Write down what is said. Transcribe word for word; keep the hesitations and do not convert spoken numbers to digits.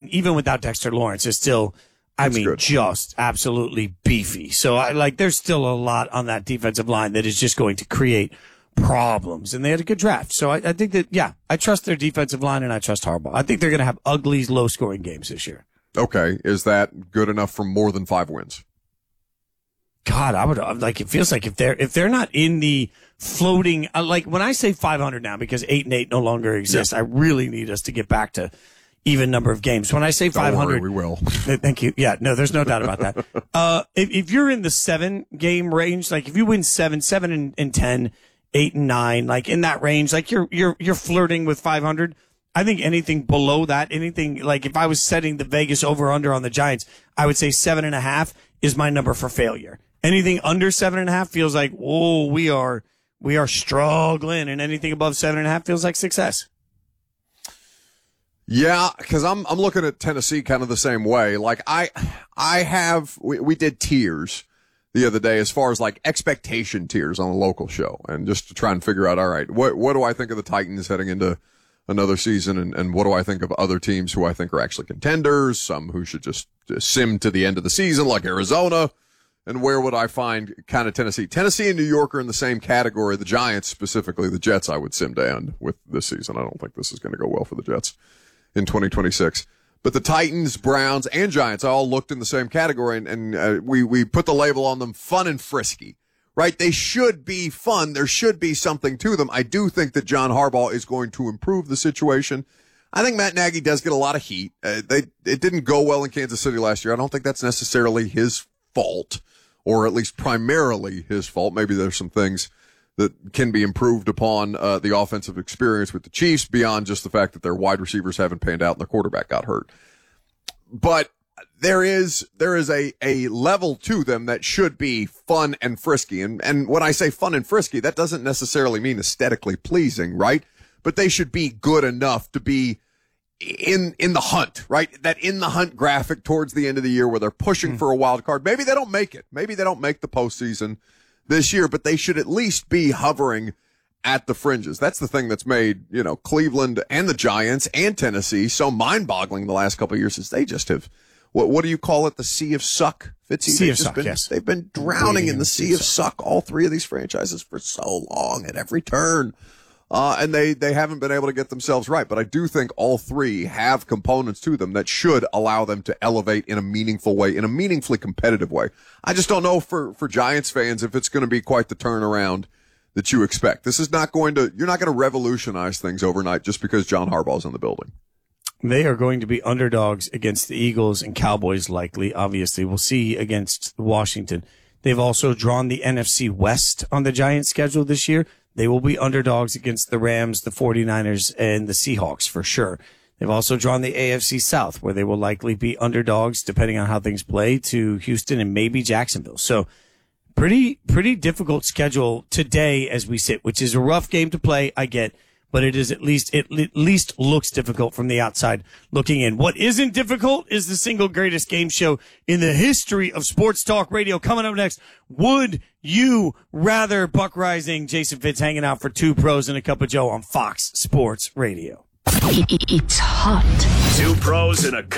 even without Dexter Lawrence, is still, I That's mean, good. just absolutely beefy. So I like, there's still a lot on that defensive line that is just going to create problems. And they had a good draft. So I, I think that, yeah, I trust their defensive line and I trust Harbaugh. I think they're going to have ugly, low scoring games this year. Okay. Is that good enough for more than five wins? God, I would like, it feels like if they're, if they're not in the floating, like when I say five hundred now, because eight and eight no longer exist, yeah. I really need us to get back to even number of games. When I say five hundred, Don't worry, we will. Thank you. Yeah, no, there's no doubt about that. Uh, if, if you're in the seven game range, like if you win seven, seven and, and ten, eight and nine, like in that range, like you're, you're, you're flirting with five hundred. I think anything below that, anything like if I was setting the Vegas over under on the Giants, I would say seven and a half is my number for failure. Anything under seven and a half feels like, whoa, we are, we are struggling, and anything above seven and a half feels like success. Yeah, because I'm I'm looking at Tennessee kind of the same way. Like I I have we, we did tiers the other day as far as like expectation tiers on a local show, and just to try and figure out, all right, what what do I think of the Titans heading into another season, and, and what do I think of other teams who I think are actually contenders, some who should just, just sim to the end of the season like Arizona. And where would I find kind of Tennessee? Tennessee and New York are in the same category. The Giants, specifically the Jets, I would sim to end with this season. I don't think this is going to go well for the Jets in twenty twenty-six. But the Titans, Browns, and Giants all looked in the same category, and, and uh, we, we put the label on them, fun and frisky, right? They should be fun. There should be something to them. I do think that John Harbaugh is going to improve the situation. I think Matt Nagy does get a lot of heat. Uh, they It didn't go well in Kansas City last year. I don't think that's necessarily his fault, or at least primarily his fault. Maybe there's some things that can be improved upon, uh, the offensive experience with the Chiefs beyond just the fact that their wide receivers haven't panned out and their quarterback got hurt. But there is, there is a, a level to them that should be fun and frisky. And, and when I say fun and frisky, that doesn't necessarily mean aesthetically pleasing, right? But they should be good enough to be in, in the hunt, right? That in the hunt graphic towards the end of the year where they're pushing mm. for a wild card. Maybe they don't make it. Maybe they don't make the postseason this year, but they should at least be hovering at the fringes. That's the thing that's made, you know, Cleveland and the Giants and Tennessee so mind-boggling the last couple of years, is they just have, what, what do you call it? The sea of suck? Fitzy, sea of just suck, been, yes. They've been drowning in the sea of suck, all three of these franchises, for so long at every turn. Uh, and they, they haven't been able to get themselves right. But I do think all three have components to them that should allow them to elevate in a meaningful way, in a meaningfully competitive way. I just don't know for, for Giants fans if it's going to be quite the turnaround that you expect. This is not going to, you're not going to revolutionize things overnight just because John Harbaugh's in the building. They are going to be underdogs against the Eagles and Cowboys, likely. Obviously, we'll see against Washington. They've also drawn the N F C West on the Giants schedule this year. They will be underdogs against the Rams, the 49ers, and the Seahawks for sure. They've also drawn the A F C South, where they will likely be underdogs, depending on how things play, to Houston and maybe Jacksonville. So pretty, pretty difficult schedule today as we sit, which is a rough game to play, I get, but it is at least, it at least looks difficult from the outside looking in. What isn't difficult is the single greatest game show in the history of sports talk radio. Coming up next, would you rather? Buck Rising, Jason Fitz hanging out for Two Pros and a Cup of Joe on Fox Sports Radio. It's hot. Two Pros and a Cup